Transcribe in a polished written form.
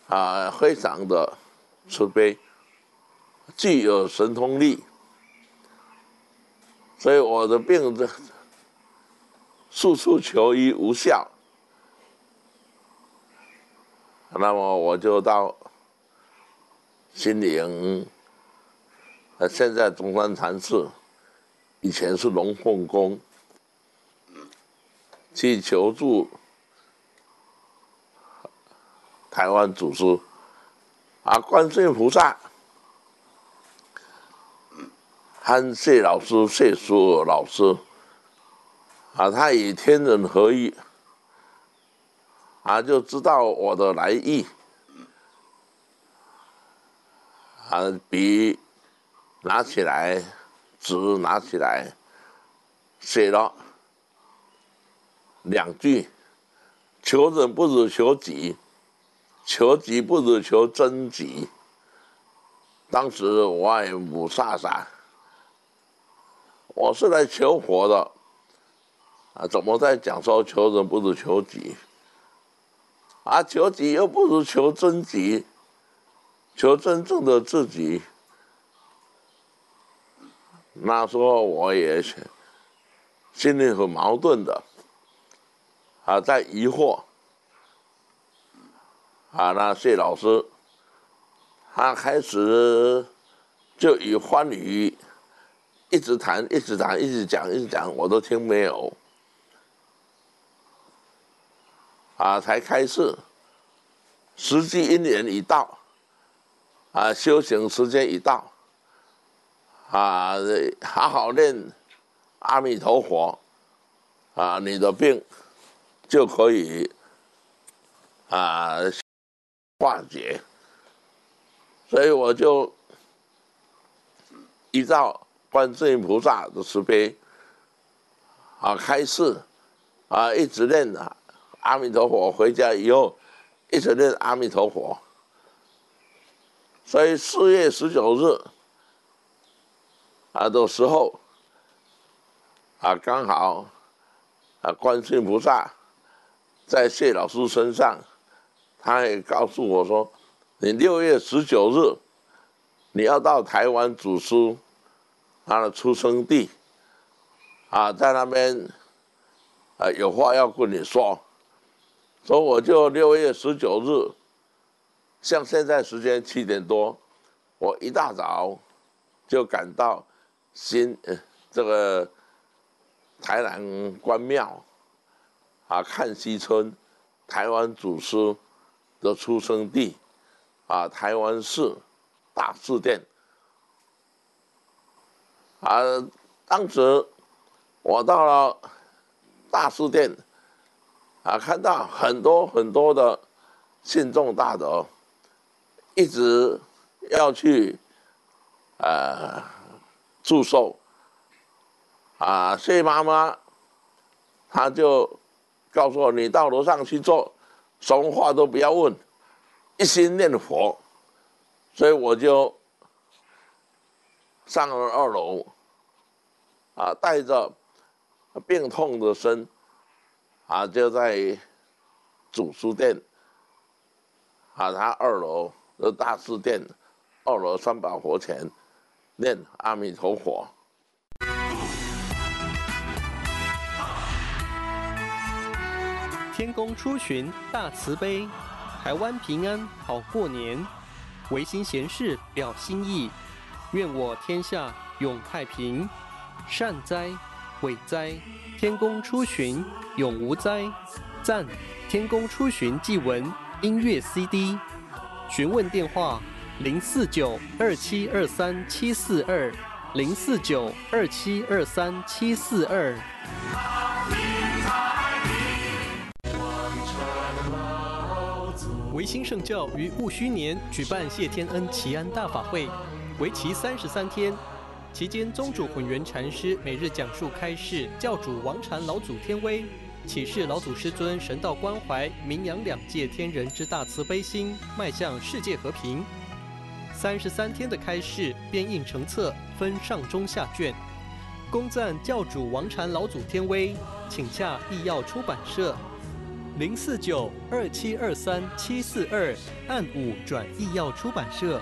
非常的慈悲，具有神通力，所以我的病处处求医无效，那么我就到新营，现在中山禅寺，以前是龙凤宫，去求助台湾祖师观世音菩萨和谢老师、谢淑尔老师他以天人合一就知道我的来意笔拿起来，纸拿起来，写了2句：求人不如求己，求己不如求真己。当时我也不傻傻，我是来求佛的怎么在讲说求人不如求己求己又不如求真己，求真正的自己。那时候我也心里很矛盾的在疑惑那谢老师他开始就以欢语一直谈，一直谈，一直讲，一直讲，我都听没有才开始实际因缘已到修行时间已到好好念阿弥陀佛你的病就可以化解。所以我就依照观世音菩萨的慈悲开示一直念阿弥陀佛，回家以后一直念阿弥陀佛。所以4月19日的时候刚好观世音菩萨在谢老师身上，他也告诉我说，你6月19日你要到台湾祖师他的出生地在那边有话要跟你说。所以我就6月19日，像现在时间7点多，我一大早就赶到这个台南关庙看西村台湾祖师的出生地台湾市大士殿当时我到了大士殿看到很多很多的信众大德一直要去祝寿谢妈妈她就告诉我，你到楼上去坐，什么话都不要问，一心念佛。所以我就上了2楼带着病痛的身就在祖师殿他2楼的大士殿2楼三宝佛前念阿弥陀佛。 天公出巡大慈悲，台湾平安好过年，唯心闲事表心意，愿我天下永太平。善哉伟哉，天公出巡永无灾。赞天公出巡祭文音乐 CD， 询问电话049-2723-742 049-2723-742。维新圣教于戊戌年举办谢天恩祈安大法会，为期33天。期间，宗主混元禅师每日讲述开示教主王禅老祖天威，启示老祖师尊神道关怀，名扬2界天人之大慈悲心，迈向世界和平。33天的开示编印成册，分上中下卷，恭赞教主王禅老祖天威，请洽义耀出版社 049-2723-742，按5转译药出版社。